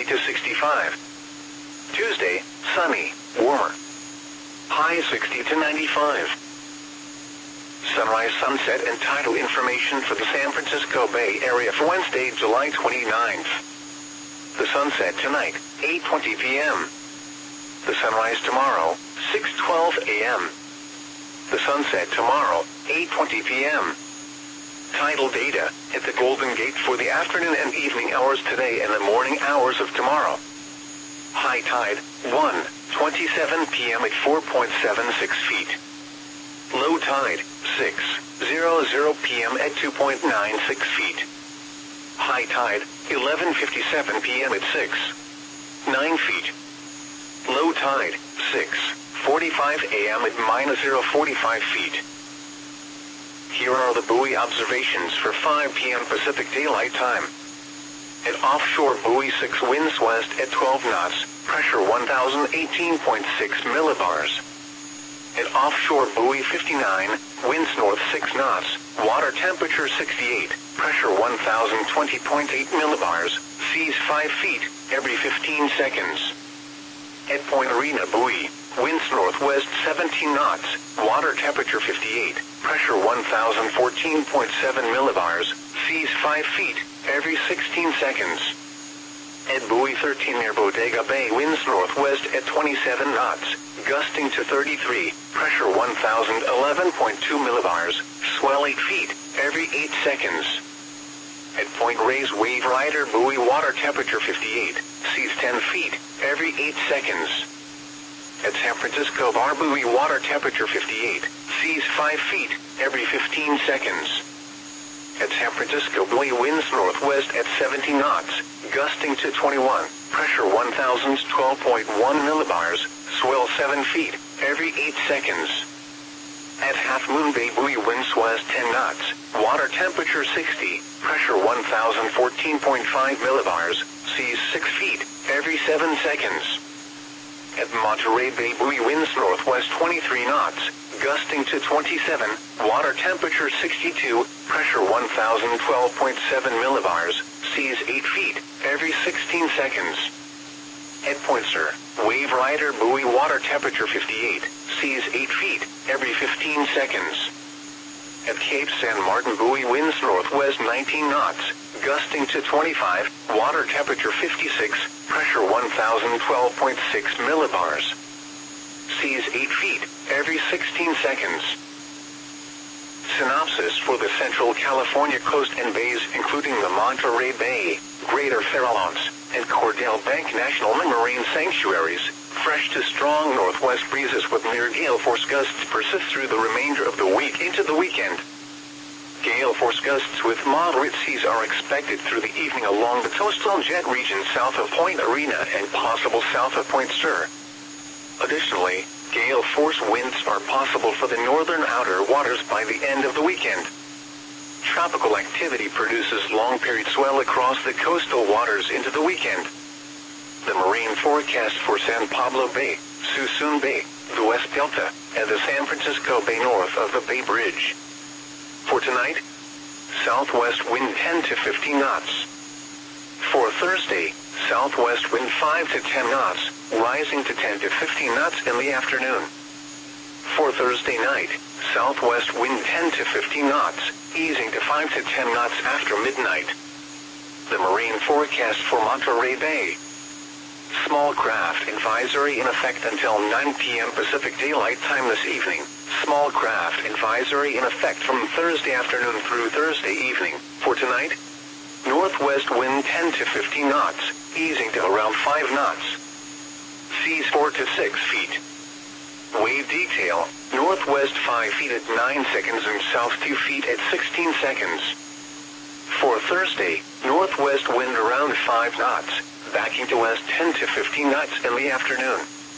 60 to 65. Tuesday, sunny, warmer. High 60 to 95. Sunrise, sunset, and tidal information for the San Francisco Bay Area for Wednesday, July 29th. The sunset tonight, 8:20 p.m. The sunrise tomorrow, 6:12 a.m. The sunset tomorrow, 8:20 p.m. Tidal data at the Golden Gate for the afternoon and evening hours today and the morning hours of tomorrow. High tide, 1:27 p.m. at 4.76 feet. Low tide, 6:00 p.m. at 2.96 feet. High tide, 11:57 p.m. at 6.9 feet. Low tide, 6:45 a.m. at -0.45 feet. Here are the buoy observations for 5 p.m. Pacific Daylight Time. At offshore buoy 6, winds west at 12 knots, pressure 1018.6 millibars. At offshore buoy 59, winds north 6 knots, water temperature 68, pressure 1020.8 millibars, seas 5 feet, every 15 seconds. At Point Arena buoy, winds northwest 17 knots, water temperature 58, pressure 1014.7 millibars, seas 5 feet, every 16 seconds. At buoy 13 near Bodega Bay, winds northwest at 27 knots, gusting to 33, pressure 1011.2 millibars, swell 8 feet, every 8 seconds. At Point Reyes Wave Rider buoy, water temperature 58, seas 10 feet, every 8 seconds. At San Francisco Bar buoy, water temperature 58, seas 5 feet, every 15 seconds. At San Francisco buoy, winds northwest at 70 knots, gusting to 21, pressure 1012.1 millibars, swell 7 feet, every 8 seconds. At Half Moon Bay buoy, winds west 10 knots, water temperature 60, pressure 1014.5 millibars, seas 6 feet, every 7 seconds. At Monterey Bay buoy, winds northwest 23 knots, gusting to 27, water temperature 62, pressure 1012.7 millibars, seas 8 feet, every 16 seconds. At Point Sur, Wave Rider buoy, water temperature 58, seas 8 feet, every 15 seconds. At Cape San Martin buoy, winds northwest 19 knots, gusting to 25, water temperature 56, pressure 1012.6 millibars. Seas 8 feet, every 16 seconds. Synopsis for the Central California coast and bays, including the Monterey Bay, Greater Farallones, and Cordell Bank National Marine Sanctuaries. Fresh to strong northwest breezes with near gale force gusts persist through the remainder of the week into the weekend. Gale force gusts with moderate seas are expected through the evening along the coastal jet region south of Point Arena and possible south of Point Sur. Additionally, gale force winds are possible for the northern outer waters by the end of the weekend. Tropical activity produces long-period swell across the coastal waters into the weekend. The marine forecast for San Pablo Bay, Suisun Bay, the West Delta, and the San Francisco Bay north of the Bay Bridge. For tonight, southwest wind 10 to 15 knots. For Thursday, southwest wind 5 to 10 knots, rising to 10 to 15 knots in the afternoon. For Thursday night, southwest wind 10 to 15 knots, easing to 5 to 10 knots after midnight. The marine forecast for Monterey Bay. Small craft advisory in effect until 9 p.m. Pacific Daylight Time this evening. Small craft advisory in effect from Thursday afternoon through Thursday evening. For tonight, northwest wind 10 to 15 knots, easing to around 5 knots. Seas 4 to 6 feet. Wave detail, northwest 5 feet at 9 seconds and south 2 feet at 16 seconds. For Thursday, northwest wind around 5 knots, backing to west 10 to 15 knots in the afternoon.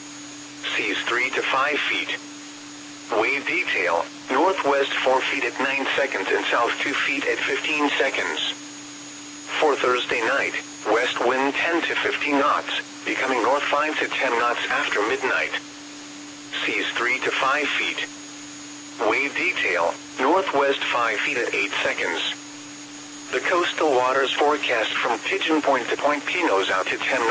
Seas 3 to 5 feet. Wave detail, northwest 4 feet at 9 seconds and south 2 feet at 15 seconds. For Thursday night, west wind 10 to 15 knots, becoming north 5 to 10 knots after midnight. Seas 3 to 5 feet. Wave detail, northwest 5 feet at 8 seconds. The coastal waters forecast from Pigeon Point to Point Pinos out to 10